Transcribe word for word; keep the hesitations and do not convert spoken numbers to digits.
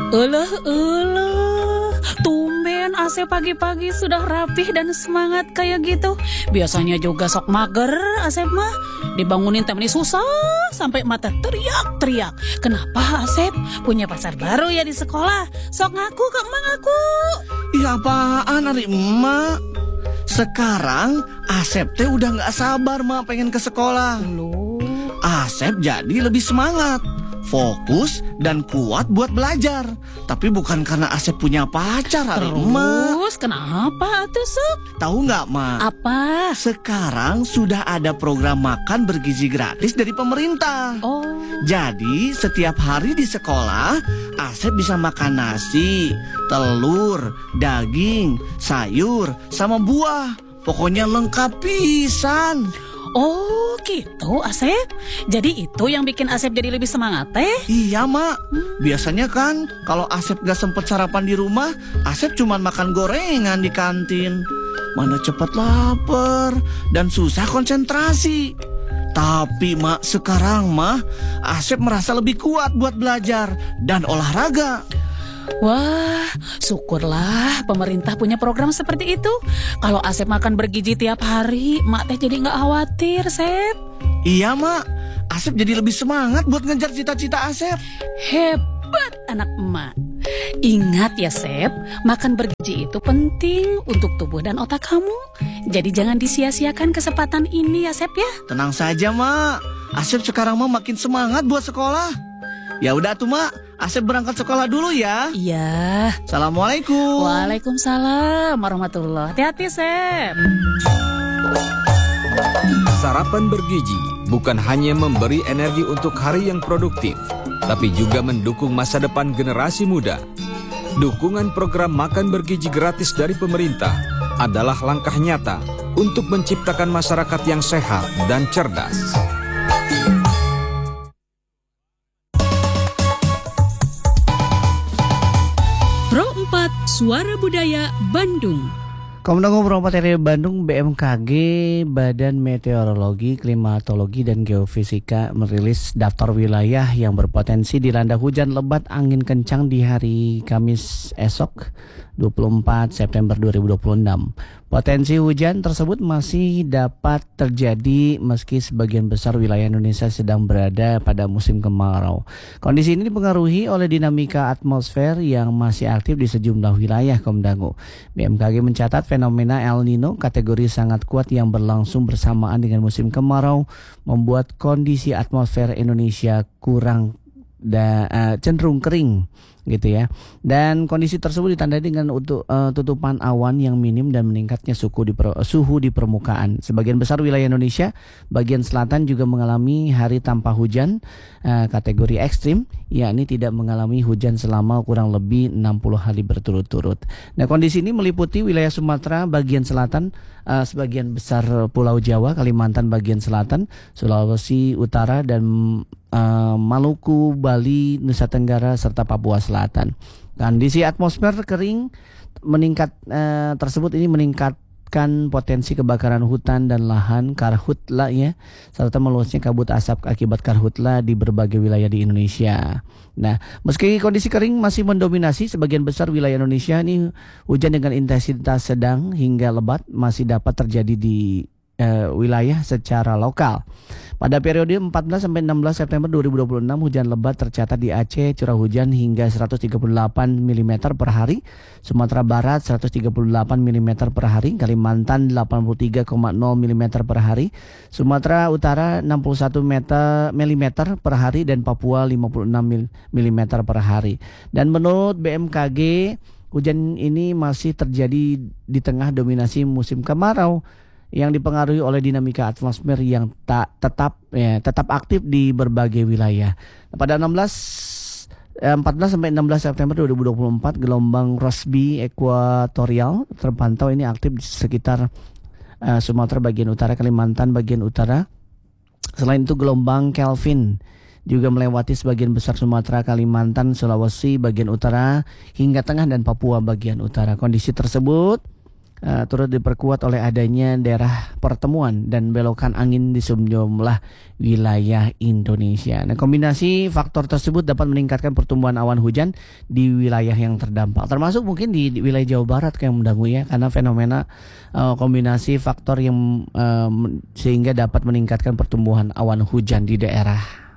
Elah, elah, tumben Asep pagi-pagi sudah rapih dan semangat kayak gitu. Biasanya juga sok mager Asep mah. Dibangunin temen susah sampai mata teriak-teriak. Kenapa Asep? Punya pacar baru ya di sekolah? Sok ngaku kak mak ngaku. Iya apaan ari emak? Sekarang Asep teh udah gak sabar mak pengen ke sekolah. Loh. Asep jadi lebih semangat, fokus dan kuat buat belajar. Tapi bukan karena Asep punya pacar, hari emak. Terus kenapa tuh Sok? Tahu nggak mak? Apa? Sekarang sudah ada program makan bergizi gratis dari pemerintah. Oh. Jadi setiap hari di sekolah Asep bisa makan nasi, telur, daging, sayur, sama buah. Pokoknya lengkap pisan. Oh gitu Asep. Jadi itu yang bikin Asep jadi lebih semangat teh? Iya mak. Biasanya kan kalau Asep gak sempet sarapan di rumah, Asep cuma makan gorengan di kantin. Mana cepet lapar dan susah konsentrasi. Tapi mak sekarang mah Asep merasa lebih kuat buat belajar dan olahraga. Wah, syukurlah pemerintah punya program seperti itu. Kalau Asep makan bergizi tiap hari, mak teh jadi nggak khawatir, Sep. Iya mak, Asep jadi lebih semangat buat ngejar cita-cita Asep. Hebat anak emak. Ingat ya Sep, makan bergizi itu penting untuk tubuh dan otak kamu. Jadi jangan disia-siakan kesempatan ini ya Sep ya. Tenang saja mak, Asep sekarang mah makin semangat buat sekolah. Ya udah tuh mak, Asep berangkat sekolah dulu ya. Iya. Assalamualaikum. Waalaikumsalam warahmatullahi. Hati-hati Sep. Sarapan bergizi bukan hanya memberi energi untuk hari yang produktif, tapi juga mendukung masa depan generasi muda. Dukungan program makan bergizi gratis dari pemerintah adalah langkah nyata untuk menciptakan masyarakat yang sehat dan cerdas. Pro empat Suara Budaya Bandung. Komandan Pro empat R I Bandung B M K G Badan Meteorologi, Klimatologi dan Geofisika merilis daftar wilayah yang berpotensi dilanda hujan lebat angin kencang di hari Kamis esok dua puluh empat September dua ribu dua puluh enam. Potensi hujan tersebut masih dapat terjadi meski sebagian besar wilayah Indonesia sedang berada pada musim kemarau. Kondisi ini dipengaruhi oleh dinamika atmosfer yang masih aktif di sejumlah wilayah Komdango. B M K G mencatat fenomena El Nino kategori sangat kuat yang berlangsung bersamaan dengan musim kemarau membuat kondisi atmosfer Indonesia kurang da, uh, cenderung kering gitu ya. Dan kondisi tersebut ditandai dengan untuk uh, tutupan awan yang minim dan meningkatnya suhu di per, suhu di permukaan. Sebagian besar wilayah Indonesia bagian selatan juga mengalami hari tanpa hujan uh, kategori ekstrim, yakni tidak mengalami hujan selama kurang lebih enam puluh hari berturut-turut. Nah, kondisi ini meliputi wilayah Sumatera bagian selatan, uh, sebagian besar Pulau Jawa, Kalimantan bagian selatan, Sulawesi Utara dan uh, Maluku, Bali, Nusa Tenggara serta Papua Selatan. Kondisi atmosfer kering meningkat eh, tersebut ini meningkatkan potensi kebakaran hutan dan lahan karhutla ya, serta meluasnya kabut asap akibat karhutla di berbagai wilayah di Indonesia. Nah, meski kondisi kering masih mendominasi sebagian besar wilayah Indonesia, nih hujan dengan intensitas sedang hingga lebat masih dapat terjadi di eh, wilayah secara lokal. Pada periode empat belas sampai enam belas September dua ribu dua puluh enam, hujan lebat tercatat di Aceh, curah hujan hingga seratus tiga puluh delapan milimeter per hari, Sumatera Barat seratus tiga puluh delapan milimeter per hari, Kalimantan delapan puluh tiga koma nol milimeter per hari, Sumatera Utara enam puluh satu milimeter per hari, dan Papua lima puluh enam milimeter per hari. Dan menurut B M K G, hujan ini masih terjadi di tengah dominasi musim kemarau yang dipengaruhi oleh dinamika atmosfer yang tak tetap ya, tetap aktif di berbagai wilayah. Pada enam belas empat belas sampai enam belas September dua ribu dua puluh empat, gelombang Rossby ekuatorial terpantau ini aktif di sekitar uh, Sumatera bagian utara, Kalimantan bagian utara. Selain itu, gelombang Kelvin juga melewati sebagian besar Sumatera, Kalimantan, Sulawesi bagian utara hingga tengah dan Papua bagian utara. Kondisi tersebut uh, turut diperkuat oleh adanya daerah pertemuan dan belokan angin di sejumlah wilayah Indonesia. Nah, kombinasi faktor tersebut dapat meningkatkan pertumbuhan awan hujan di wilayah yang terdampak, termasuk mungkin di, di wilayah Jawa Barat kayak mengganggu ya, karena fenomena uh, kombinasi faktor yang um, sehingga dapat meningkatkan pertumbuhan awan hujan di daerah